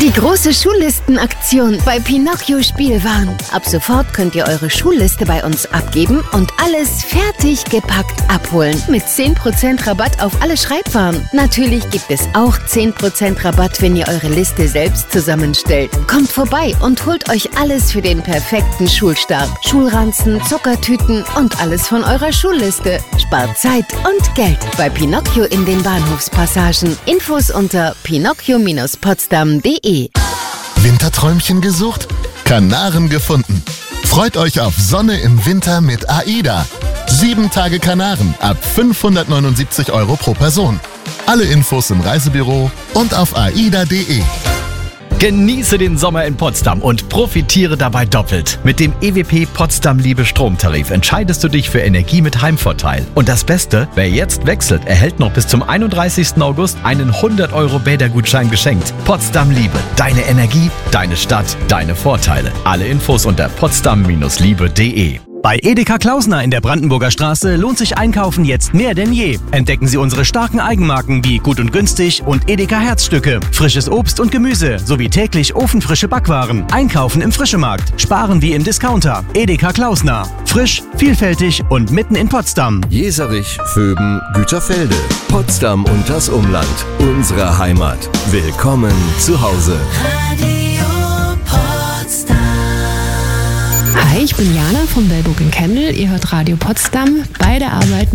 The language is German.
Die große Schullistenaktion bei Pinocchio Spielwaren. Ab sofort könnt ihr eure Schulliste bei uns abgeben und alles fertig gepackt abholen. Mit 10% Rabatt auf alle Schreibwaren. Natürlich gibt es auch 10% Rabatt, wenn ihr eure Liste selbst zusammenstellt. Kommt vorbei und holt euch alles für den perfekten Schulstart. Schulranzen, Zuckertüten und alles von eurer Schulliste. Spart Zeit und Geld bei Pinocchio in den Bahnhofspassagen. Infos unter pinocchio-potsdam.de. Winterträumchen gesucht? Kanaren gefunden. Freut euch auf Sonne im Winter mit AIDA. 7 Tage Kanaren ab 579 € pro Person. Alle Infos im Reisebüro und auf aida.de. Genieße den Sommer in Potsdam und profitiere dabei doppelt. Mit dem EWP Potsdam Liebe Stromtarif entscheidest du dich für Energie mit Heimvorteil. Und das Beste, wer jetzt wechselt, erhält noch bis zum 31. August einen 100 € Bädergutschein geschenkt. Potsdam Liebe, deine Energie, deine Stadt, deine Vorteile. Alle Infos unter potsdam-liebe.de. Bei Edeka Klausner in der Brandenburger Straße lohnt sich Einkaufen jetzt mehr denn je. Entdecken Sie unsere starken Eigenmarken wie Gut und Günstig und Edeka Herzstücke, frisches Obst und Gemüse sowie täglich ofenfrische Backwaren. Einkaufen im Frischemarkt, sparen wie im Discounter. Edeka Klausner. Frisch, vielfältig und mitten in Potsdam. Jeserich, Vöben, Güterfelde, Potsdam und das Umland. Unsere Heimat. Willkommen zu Hause. Hi, ich bin Jana von Bellburg in Kemmel. Ihr hört Radio Potsdam bei der Arbeit.